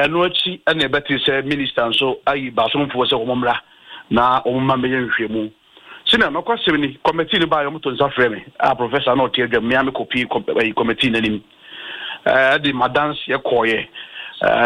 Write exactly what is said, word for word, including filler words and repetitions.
no achi na better say minister so ayi ba so mfo se omomra na omma me yenhwemu sina no kwasem ni committee ni ba yo mto nsa frame a professor no tie dwam me am copy committee nanim eh di madance ye koye